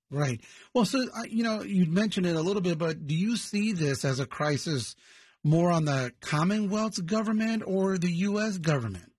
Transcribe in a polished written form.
Right. Well, so, you mentioned it a little bit, but do you see this as a crisis more on the Commonwealth's government or the U.S. government?